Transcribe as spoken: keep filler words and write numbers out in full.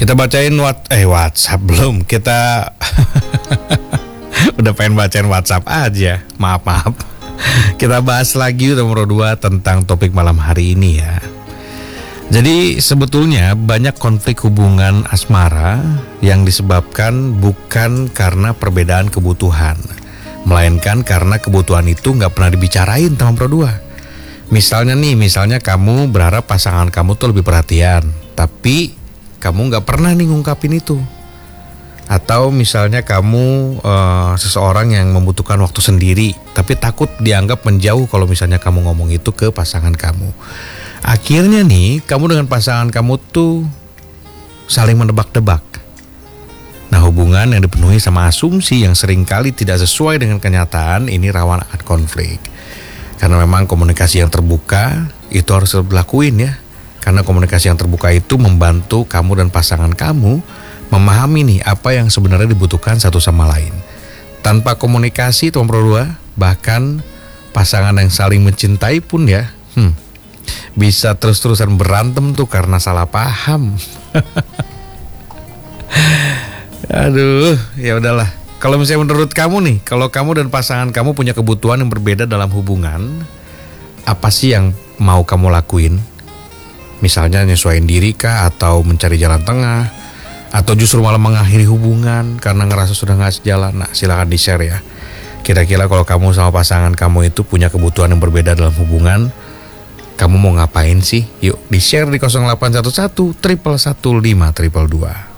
Kita bacain what eh WhatsApp belum. Kita udah pengen bacain WhatsApp aja. Maaf maaf. Kita bahas lagi nomor dua tentang topik malam hari ini ya. Jadi sebetulnya banyak konflik hubungan asmara yang disebabkan bukan karena perbedaan kebutuhan, melainkan karena kebutuhan itu nggak pernah dibicarain sama berdua. Misalnya nih, misalnya kamu berharap pasangan kamu tuh lebih perhatian, tapi kamu nggak pernah nih ngungkapin itu. Atau misalnya kamu uh, seseorang yang membutuhkan waktu sendiri, tapi takut dianggap menjauh kalau misalnya kamu ngomong itu ke pasangan kamu. Akhirnya nih, kamu dengan pasangan kamu tuh saling menebak-tebak. Nah, hubungan yang dipenuhi sama asumsi yang seringkali tidak sesuai dengan kenyataan ini rawan akan konflik. Karena memang komunikasi yang terbuka itu harus dilakuin ya. Karena komunikasi yang terbuka itu membantu kamu dan pasangan kamu memahami nih apa yang sebenarnya dibutuhkan satu sama lain. Tanpa komunikasi teman berdua, bahkan pasangan yang saling mencintai pun ya, hmm, bisa terus-terusan berantem tuh karena salah paham. Aduh, ya udahlah. Kalau misalnya menurut kamu nih, kalau kamu dan pasangan kamu punya kebutuhan yang berbeda dalam hubungan, apa sih yang mau kamu lakuin? Misalnya nyesuaiin diri kah, atau mencari jalan tengah, atau justru malah mengakhiri hubungan karena ngerasa sudah nggak sejalan. Nah, silakan di-share ya. Kira-kira kalau kamu sama pasangan kamu itu punya kebutuhan yang berbeda dalam hubungan, kamu mau ngapain sih? Yuk di-share di nol delapan satu satu, satu satu satu lima dua dua dua.